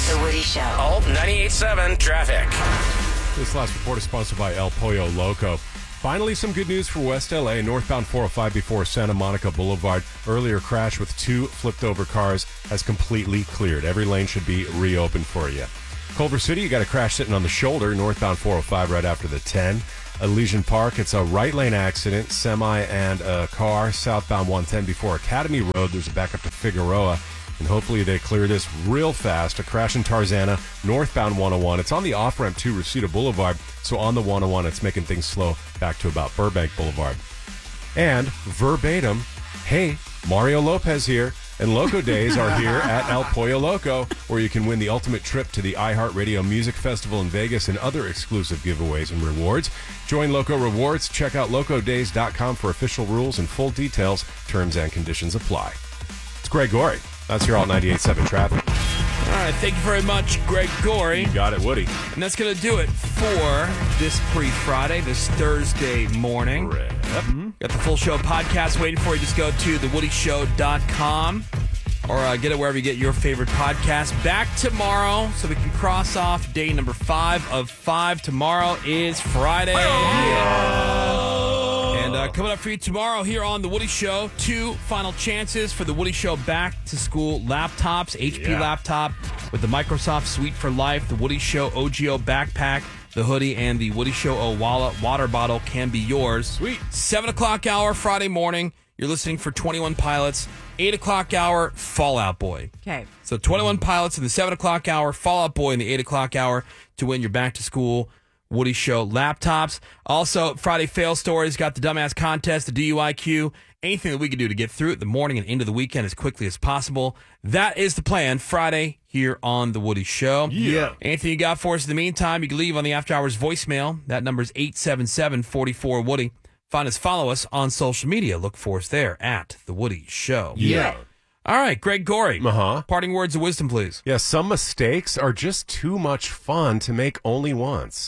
The Woody Show. Alt 98.7 traffic. This last report is sponsored by El Pollo Loco. Finally, some good news for West LA. Northbound 405 before Santa Monica Boulevard. Earlier crash with two flipped over cars has completely cleared. Every lane should be reopened for you. Culver City, you got a crash sitting on the shoulder. Northbound 405 right after the 10. Elysian Park, it's a right lane accident. Semi and a car southbound 110 before Academy Road. There's a backup to Figueroa. And hopefully they clear this real fast. A crash in Tarzana, northbound 101. It's on the off-ramp to Reseda Boulevard, so on the 101, it's making things slow back to about Burbank Boulevard. And verbatim, hey, Mario Lopez here, and Loco Days are here at El Pollo Loco, where you can win the ultimate trip to the iHeartRadio Music Festival in Vegas and other exclusive giveaways and rewards. Join Loco Rewards. Check out locodays.com for official rules and full details. Terms and conditions apply. It's Greg Gorey. That's your Alt 98.7 traffic. All right, thank you very much, Greg Gorey. You got it, Woody. And that's going to do it for this pre-Friday, this Thursday morning. Got the full show podcast waiting for you. Just go to thewoodyshow.com or get it wherever you get your favorite podcast. Back tomorrow so we can cross off day number 5 of 5. Tomorrow is Friday. And coming up for you tomorrow here on The Woody Show, 2 final chances for The Woody Show back-to-school laptops. HP laptop with the Microsoft Suite for Life, The Woody Show OGO backpack, the hoodie, and the Woody Show Owala water bottle can be yours. Sweet. 7 o'clock hour Friday morning. You're listening for 21 Pilots. 8 o'clock hour, Fall Out Boy. Okay. So 21 Pilots in the 7 o'clock hour, Fall Out Boy in the 8 o'clock hour to win your back-to-school Woody Show laptops. Also, Friday Fail Stories, got the Dumbass Contest, the DUIQ, anything that we can do to get through it the morning and into the weekend as quickly as possible. That is the plan Friday here on The Woody Show. Yeah. Anything you got for us in the meantime, you can leave on the After Hours voicemail. That number is 877-44-WOODY. Find us, follow us on social media. Look for us there at The Woody Show. Yeah. All right, Greg Gorey. Parting words of wisdom, please. Yeah, some mistakes are just too much fun to make only once.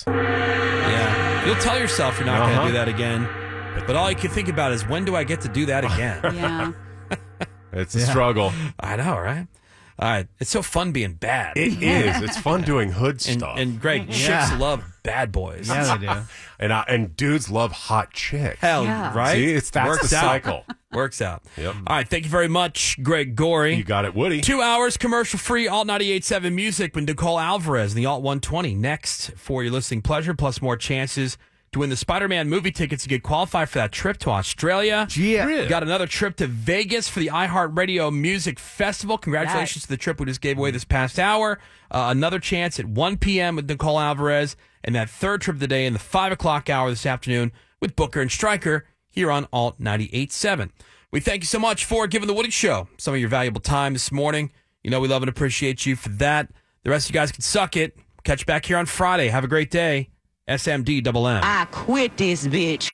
Yeah. You'll tell yourself you're not going to do that again. But all you can think about is, when do I get to do that again? Yeah. It's a struggle. I know, right? All right. It's so fun being bad. It is. It's fun doing hood stuff. And Greg, chicks love bad boys. Yeah, they do. And dudes love hot chicks. Hell, Yeah. right? See, that's Works the out. cycle. Works out. Yep. All right. Thank you very much, Greg Gorey. You got it, Woody. 2 hours commercial-free Alt 98.7 music with Nicole Alvarez and the Alt 120 next for your listening pleasure, plus more chances to win the Spider-Man movie tickets to get qualified for that trip to Australia. Yeah. Got another trip to Vegas for the iHeartRadio Music Festival. Congratulations to the trip we just gave away this past hour. Another chance at 1 p.m. with Nicole Alvarez, and that third trip of the day in the 5 o'clock hour this afternoon with Booker and Stryker here on Alt 98.7. We thank you so much for giving The Woody Show some of your valuable time this morning. You know we love and appreciate you for that. The rest of you guys can suck it. Catch you back here on Friday. Have a great day. SMD-MM. I quit this bitch.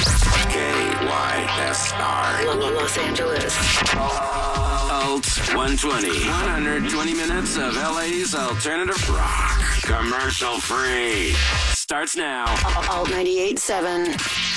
KYSR. Los Angeles. Alt 120. 120 minutes of LA's alternative rock. Commercial free. Starts now. Alt 98.7.